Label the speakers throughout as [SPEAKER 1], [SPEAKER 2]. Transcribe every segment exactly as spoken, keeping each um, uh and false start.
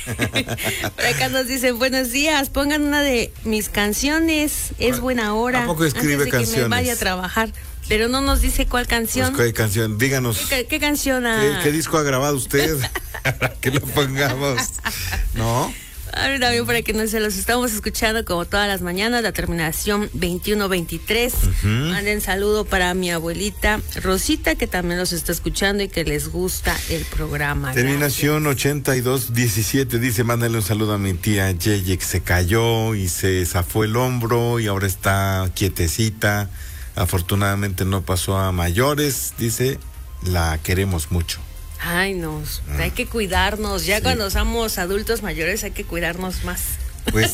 [SPEAKER 1] Por acá nos dicen, buenos días, pongan una de mis canciones, es buena hora.
[SPEAKER 2] ¿A poco escribe
[SPEAKER 1] antes de
[SPEAKER 2] canciones?
[SPEAKER 1] que me vaya a trabajar. Pero no nos dice cuál canción.
[SPEAKER 2] Pues, ¿qué canción? Díganos.
[SPEAKER 1] ¿Qué, qué canción? Ah?
[SPEAKER 2] ¿Qué, ¿Qué disco ha grabado usted? Para que lo pongamos. ¿No?
[SPEAKER 1] A ver, también para que no se los estamos escuchando como todas las mañanas, la terminación veintiuno veintitrés. Uh-huh. Manden saludo para mi abuelita Rosita, que también los está escuchando y que les gusta el programa.
[SPEAKER 2] Terminación gracias. ochenta y dos diecisiete dice, mándale un saludo a mi tía Yeye, que se cayó y se zafó el hombro y ahora está quietecita. Afortunadamente no pasó a mayores, dice, la queremos mucho.
[SPEAKER 1] Ay, no, ah. hay que cuidarnos, ya sí. Cuando somos adultos mayores hay que cuidarnos más.
[SPEAKER 2] Pues,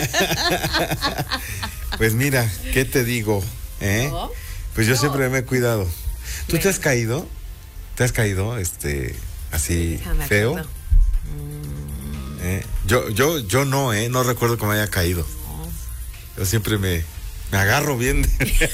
[SPEAKER 2] pues mira, ¿qué te digo? ¿Eh? ¿No? Pues yo no. siempre me he cuidado. ¿Tú bueno. te has caído? ¿Te has caído, este, así sí, feo? Mm. ¿Eh? Yo, yo, yo no, ¿eh? No recuerdo que me haya caído. No. Yo siempre me... Me agarro bien. De...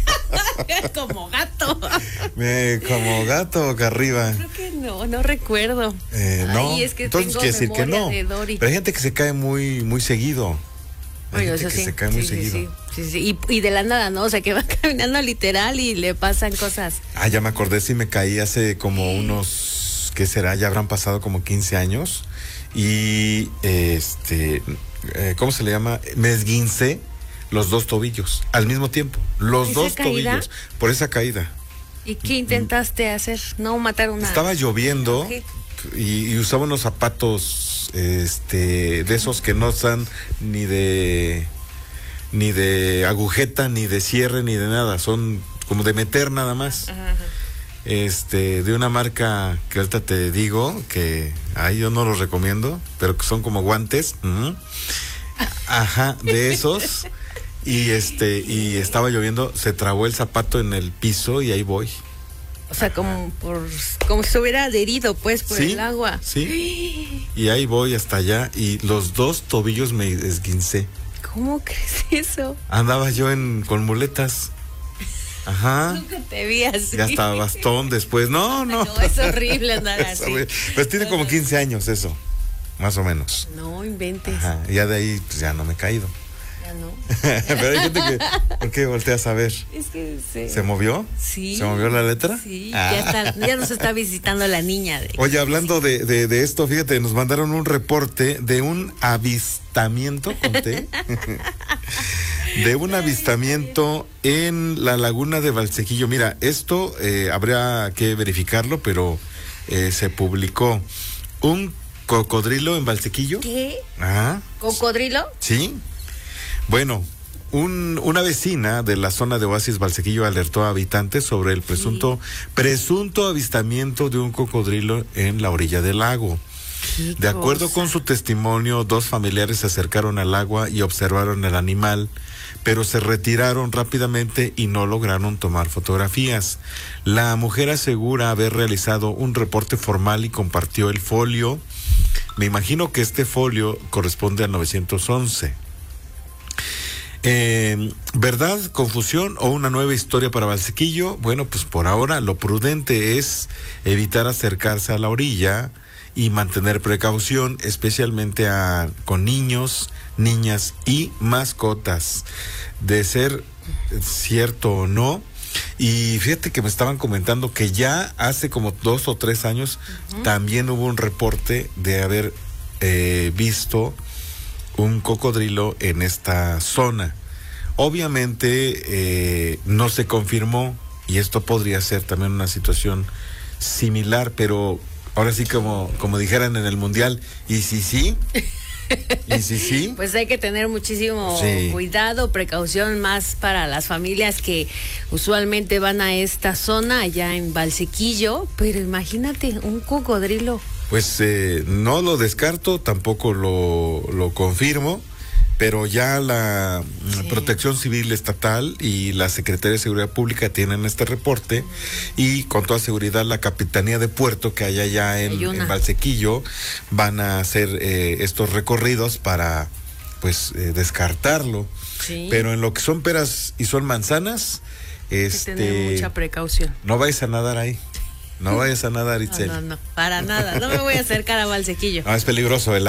[SPEAKER 1] como gato.
[SPEAKER 2] Me, como gato acá arriba.
[SPEAKER 1] Creo que no, no recuerdo.
[SPEAKER 2] Eh, no.
[SPEAKER 1] Ay, es que
[SPEAKER 2] entonces
[SPEAKER 1] tengo
[SPEAKER 2] quiere decir que no.
[SPEAKER 1] Pero
[SPEAKER 2] hay gente que se cae muy, muy seguido. Hay
[SPEAKER 1] Oye,
[SPEAKER 2] gente
[SPEAKER 1] eso
[SPEAKER 2] que
[SPEAKER 1] sí,
[SPEAKER 2] se cae
[SPEAKER 1] sí,
[SPEAKER 2] muy
[SPEAKER 1] sí,
[SPEAKER 2] seguido.
[SPEAKER 1] Sí, sí, sí. Y, y de la nada, ¿no? O sea, que va caminando literal y le pasan cosas.
[SPEAKER 2] Ah, ya me acordé, sí me caí hace como unos, ¿qué será? Ya habrán pasado como quince años. Y, este, eh, ¿cómo se le llama? Me esguincé los dos tobillos al mismo tiempo, los dos caída? tobillos, por esa caída.
[SPEAKER 1] ¿Y qué intentaste hacer? No matar una.
[SPEAKER 2] Estaba lloviendo okay. y, y usaba unos zapatos, este, de esos que no están ni de, ni de agujeta, ni de cierre, ni de nada, son como de meter nada más. Ajá, ajá. Este, de una marca que ahorita te digo que, ay, yo no los recomiendo, pero que son como guantes. Uh-huh. Ajá, de esos. Y este, y estaba lloviendo, se trabó el zapato en el piso y ahí voy.
[SPEAKER 1] O sea, como por, como si se hubiera adherido, pues, por
[SPEAKER 2] ¿Sí?
[SPEAKER 1] el agua.
[SPEAKER 2] Sí. Y ahí voy hasta allá y los dos tobillos me esguincé.
[SPEAKER 1] ¿Cómo crees eso?
[SPEAKER 2] Andaba yo en con muletas. Ajá.
[SPEAKER 1] Nunca te vi así.
[SPEAKER 2] Ya hasta bastón después. No, no.
[SPEAKER 1] No, es horrible andar así.
[SPEAKER 2] Pues tiene como quince años eso, más o menos.
[SPEAKER 1] No inventes.
[SPEAKER 2] Ajá. Y ya de ahí, pues ya no me he caído.
[SPEAKER 1] No.
[SPEAKER 2] Pero hay gente que, ¿por qué volteas a ver?
[SPEAKER 1] Es que se...
[SPEAKER 2] ¿Se movió?
[SPEAKER 1] Sí.
[SPEAKER 2] ¿Se movió la letra?
[SPEAKER 1] Sí, ah. ya, está, ya nos está visitando la niña. De...
[SPEAKER 2] Oye, hablando de, de, de esto, fíjate, nos mandaron un reporte de un avistamiento, conté, de un avistamiento en la laguna de Valsequillo. Mira, esto eh, habría que verificarlo, pero eh, se publicó un cocodrilo en Valsequillo.
[SPEAKER 1] ¿Qué?
[SPEAKER 2] Ajá.
[SPEAKER 1] ¿Cocodrilo?
[SPEAKER 2] Sí. Bueno, un, una vecina de la zona de Oasis Valsequillo alertó a habitantes sobre el presunto, sí. presunto avistamiento de un cocodrilo en la orilla del lago. De acuerdo cosa? con su testimonio, dos familiares se acercaron al agua y observaron el animal, pero se retiraron rápidamente y no lograron tomar fotografías. La mujer asegura haber realizado un reporte formal y compartió el folio. Me imagino que este folio corresponde al novecientos once. Eh, ¿Verdad, confusión o una nueva historia para Valsequillo? Bueno, pues por ahora lo prudente es evitar acercarse a la orilla y mantener precaución, especialmente a, con niños, niñas y mascotas. De ser cierto o no. Y fíjate que me estaban comentando que ya hace como dos o tres años uh-huh. también hubo un reporte de haber eh, visto un cocodrilo en esta zona. Obviamente eh, no se confirmó y esto podría ser también una situación similar, pero ahora sí como, como dijeran en el mundial, ¿y si sí? ¿Y si sí?
[SPEAKER 1] Pues hay que tener muchísimo
[SPEAKER 2] sí.
[SPEAKER 1] cuidado, precaución más para las familias que usualmente van a esta zona allá en Valsequillo, pero imagínate un cocodrilo.
[SPEAKER 2] Pues eh, no lo descarto, tampoco lo, lo confirmo, pero ya la sí. Protección Civil Estatal y la Secretaría de Seguridad Pública tienen este reporte y con toda seguridad la Capitanía de Puerto que hay allá en, en Valsequillo van a hacer eh, estos recorridos para pues eh, descartarlo. Sí. Pero en lo que son peras y son manzanas, este,
[SPEAKER 1] hay que tener mucha precaución.
[SPEAKER 2] No vayas a nadar ahí. No vayas a nadar, Itzel.
[SPEAKER 1] No, no, no, para nada. No me voy a acercar a Valsequillo.
[SPEAKER 2] No, es peligroso el